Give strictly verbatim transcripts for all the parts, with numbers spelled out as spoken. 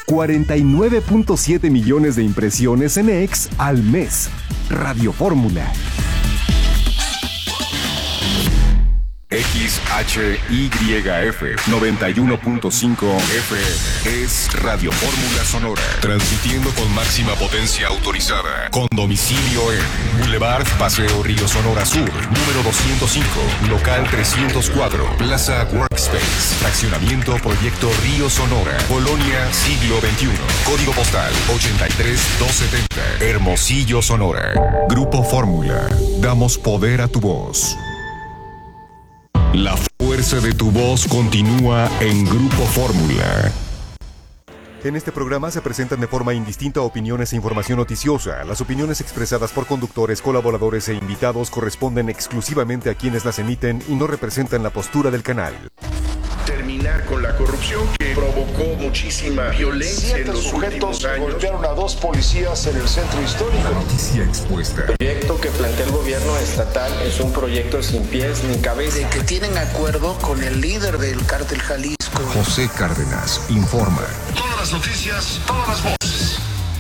cuarenta y nueve punto siete millones de impresiones en X al mes. Radio Fórmula. X H Y F noventa y uno punto cinco F M es Radio Fórmula Sonora, transmitiendo con máxima potencia autorizada, con domicilio en Boulevard Paseo Río Sonora Sur, número doscientos cinco, local trescientos cuatro, Plaza Workspace, fraccionamiento Proyecto Río Sonora, Colonia Siglo veintiuno, código postal ochenta y tres doscientos setenta, Hermosillo, Sonora. Grupo Fórmula, damos poder a tu voz. La fuerza de tu voz continúa en Grupo Fórmula. En este programa se presentan de forma indistinta opiniones e información noticiosa. Las opiniones expresadas por conductores, colaboradores e invitados corresponden exclusivamente a quienes las emiten y no representan la postura del canal. Terminar con la corrupción que provocó muchísima violencia en los últimos años. Golpearon a dos policías en el centro histórico. La noticia expuesta. El proyecto que plantea el gobierno estatal es un proyecto sin pies ni cabeza. De que tienen acuerdo con el líder del cártel Jalisco. José Cárdenas informa. Todas las noticias, todas las voces.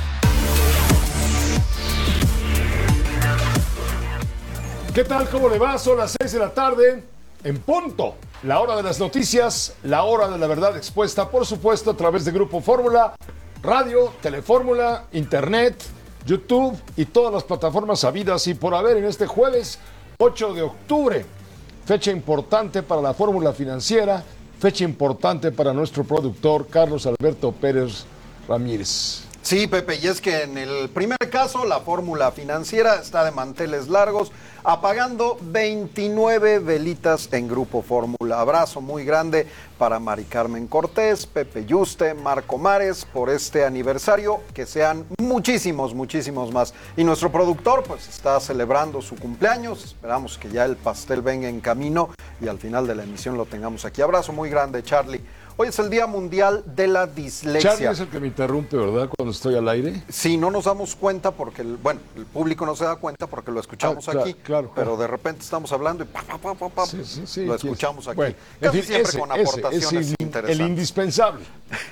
¿Qué tal? ¿Cómo le va? Son las seis de la tarde. En punto, la hora de las noticias, la hora de la verdad expuesta, por supuesto, a través de Grupo Fórmula, radio, Telefórmula, Internet, YouTube y todas las plataformas habidas y por haber en este jueves ocho de octubre. Fecha importante para la fórmula financiera, fecha importante para nuestro productor Carlos Alberto Pérez Ramírez. Sí, Pepe, y es que en el primer caso la fórmula financiera está de manteles largos, apagando veintinueve velitas en Grupo Fórmula. Abrazo muy grande para Mari Carmen Cortés, Pepe Yuste, Marco Mares, por este aniversario, que sean muchísimos, muchísimos más. Y nuestro productor pues está celebrando su cumpleaños, esperamos que ya el pastel venga en camino y al final de la emisión lo tengamos aquí. Abrazo muy grande, Charlie. Hoy es el Día Mundial de la Dislexia. Charlie es el que me interrumpe, ¿verdad? Cuando estoy al aire. Sí, no nos damos cuenta porque, el, bueno, el público no se da cuenta porque lo escuchamos ah, claro, aquí. Claro, pero de repente estamos hablando y pa, pa, pa, pa, pa, sí, sí, sí, lo escuchamos aquí. Bueno, Casi en fin, siempre ese, con aportaciones ese, interesantes. El indispensable.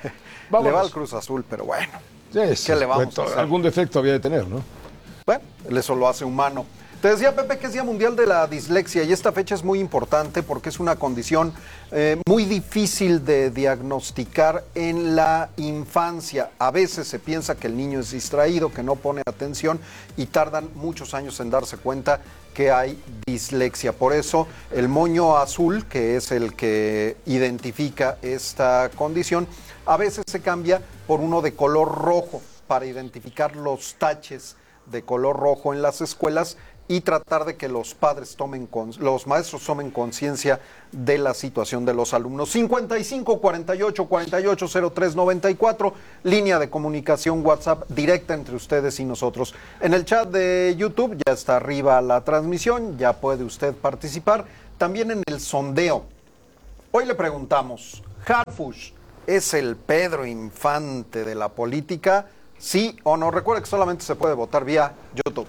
Le va al Cruz Azul, pero bueno. Sí, sí, ¿qué le vamos bueno, a hacer? Algún defecto había de tener, ¿no? Bueno, eso lo hace humano. Te decía, Pepe, que es Día Mundial de la Dislexia y esta fecha es muy importante porque es una condición eh, muy difícil de diagnosticar en la infancia. A veces se piensa que el niño es distraído, que no pone atención y tardan muchos años en darse cuenta que hay dislexia. Por eso el moño azul, que es el que identifica esta condición, a veces se cambia por uno de color rojo para identificar los taches de color rojo en las escuelas y tratar de que los padres tomen, con, los maestros tomen conciencia de la situación de los alumnos. cincuenta y cinco, cuarenta y ocho, cuarenta y ocho, cero tres, noventa y cuatro, línea de comunicación WhatsApp directa entre ustedes y nosotros. En el chat de YouTube ya está arriba la transmisión, ya puede usted participar. También en el sondeo. Hoy le preguntamos, ¿Harfuch es el Pedro Infante de la política? ¿Sí o no? Recuerda que solamente se puede votar vía YouTube.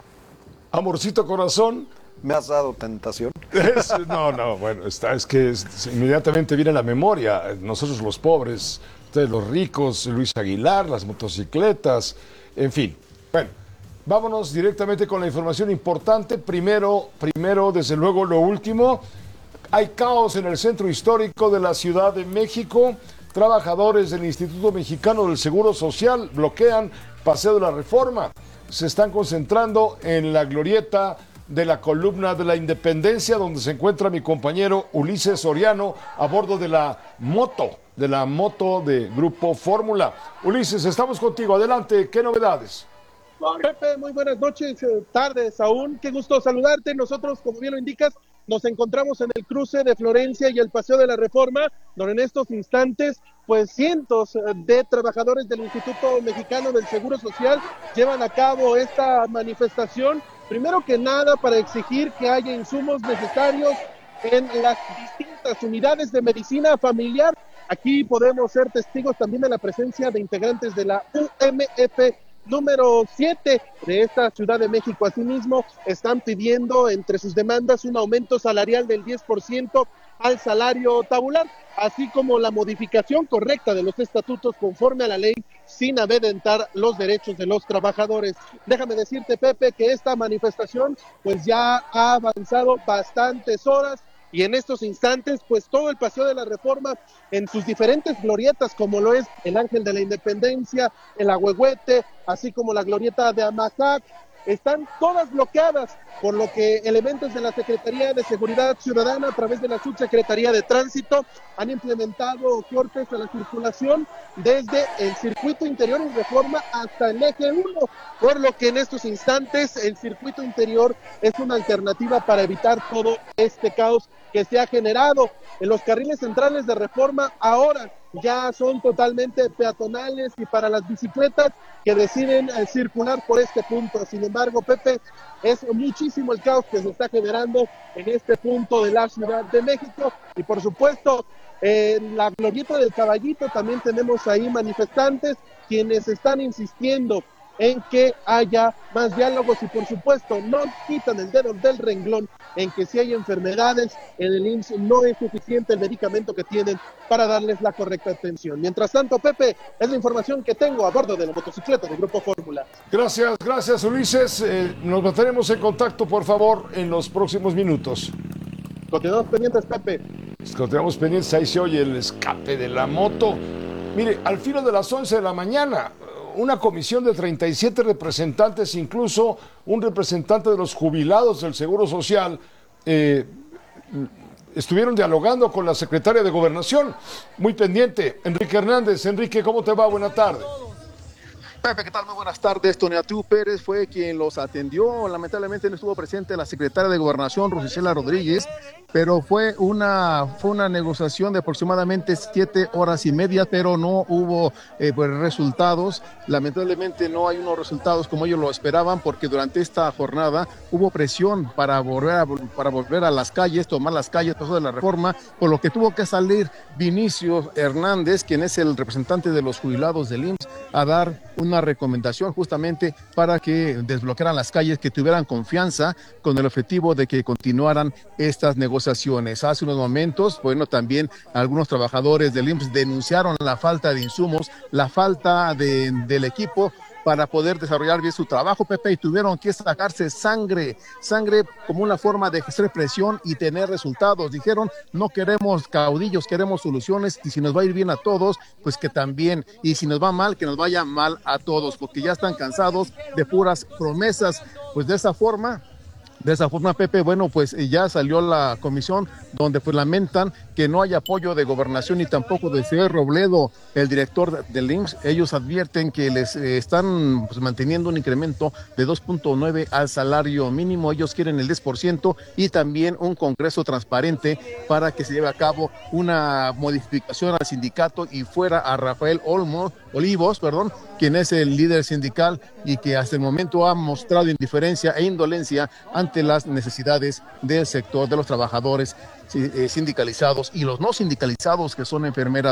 Amorcito corazón. ¿Me has dado tentación? Es, no, no, bueno, está, es que es, inmediatamente viene a la memoria. Nosotros los pobres, ustedes los ricos, Luis Aguilar, las motocicletas, en fin. Bueno, vámonos directamente con la información importante. Primero, primero, desde luego, lo último. Hay caos en el centro histórico de la Ciudad de México. Trabajadores del Instituto Mexicano del Seguro Social bloquean Paseo de la Reforma. Se están concentrando en la glorieta de la Columna de la Independencia, donde se encuentra mi compañero Ulises Soriano a bordo de la moto, de la moto de Grupo Fórmula. Ulises, estamos contigo. Adelante, ¿qué novedades? Pepe, muy buenas noches, tardes aún. Qué gusto saludarte. Nosotros, como bien lo indicas, nos encontramos en el cruce de Florencia y el Paseo de la Reforma, donde en estos instantes, pues cientos de trabajadores del Instituto Mexicano del Seguro Social llevan a cabo esta manifestación, primero que nada para exigir que haya insumos necesarios en las distintas unidades de medicina familiar. Aquí podemos ser testigos también de la presencia de integrantes de la U M F número siete de esta Ciudad de México. Asimismo, están pidiendo entre sus demandas un aumento salarial del diez por ciento al salario tabular, así como la modificación correcta de los estatutos conforme a la ley sin amedrentar los derechos de los trabajadores. Déjame decirte, Pepe, que esta manifestación pues ya ha avanzado bastantes horas y en estos instantes pues todo el Paseo de la Reforma en sus diferentes glorietas, como lo es el Ángel de la Independencia, el Ahuehuete, así como la glorieta de Amajac, están todas bloqueadas, por lo que elementos de la Secretaría de Seguridad Ciudadana a través de la Subsecretaría de Tránsito han implementado cortes a la circulación desde el circuito interior en Reforma hasta el eje uno, por lo que en estos instantes el circuito interior es una alternativa para evitar todo este caos que se ha generado. En los carriles centrales de Reforma ahora ya son totalmente peatonales y para las bicicletas que deciden eh, circular por este punto. Sin embargo, Pepe, es muchísimo el caos que se está generando en este punto de la Ciudad de México y por supuesto en la glorieta del Caballito también tenemos ahí manifestantes quienes están insistiendo en que haya más diálogos y por supuesto no quitan el dedo del renglón en que si hay enfermedades en el I M S S no es suficiente el medicamento que tienen para darles la correcta atención. Mientras tanto, Pepe, es la información que tengo a bordo de la motocicleta del Grupo Fórmula. Gracias, gracias Ulises. Eh, nos mantenemos en contacto, por favor, en los próximos minutos. Continuamos pendientes, Pepe. Continuamos pendientes, ahí se oye el escape de la moto. Mire, al filo de las once de la mañana, una comisión de treinta y siete representantes, incluso un representante de los jubilados del Seguro Social, eh, estuvieron dialogando con la secretaria de Gobernación, muy pendiente, Enrique Hernández. Enrique, ¿cómo te va? Buena tarde. Pepe, ¿qué tal? Muy buenas tardes. Tonatiuh Pérez fue quien los atendió. Lamentablemente no estuvo presente la secretaria de Gobernación, Rosicela Rodríguez, pero fue una, fue una negociación de aproximadamente siete horas y media, pero no hubo eh, pues, resultados. Lamentablemente no hay unos resultados como ellos lo esperaban, porque durante esta jornada hubo presión para volver a, para volver a las calles, tomar las calles, todo de la Reforma, por lo que tuvo que salir Vinicio Hernández, quien es el representante de los jubilados del I M S S, a dar una recomendación justamente para que desbloquearan las calles, que tuvieran confianza con el objetivo de que continuaran estas negociaciones. Hace unos momentos, bueno, también algunos trabajadores del I M S S denunciaron la falta de insumos, la falta de, del equipo para poder desarrollar bien su trabajo, Pepe, y tuvieron que sacarse sangre, sangre como una forma de ejercer presión y tener resultados. Dijeron, no queremos caudillos, queremos soluciones, y si nos va a ir bien a todos, pues que también, y si nos va mal, que nos vaya mal a todos, porque ya están cansados de puras promesas. Pues de esa forma, de esa forma, Pepe, bueno, pues ya salió la comisión donde pues lamentan que no hay apoyo de Gobernación ni tampoco de C. Robledo, el director del I M S S. Ellos advierten que les eh, están pues, manteniendo un incremento de dos punto nueve al salario mínimo. Ellos quieren el diez por ciento y también un congreso transparente para que se lleve a cabo una modificación al sindicato y fuera a Rafael Olmo, Olivos, perdón, quien es el líder sindical y que hasta el momento ha mostrado indiferencia e indolencia ante las necesidades del sector de los trabajadores sindicalizados y los no sindicalizados, que son enfermeras,